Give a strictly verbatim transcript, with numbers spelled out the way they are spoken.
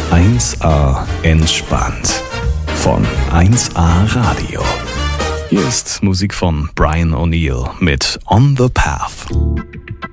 eins A entspannt von eins A Radio. Hier ist Musik von Brian O'Neill mit On the Path.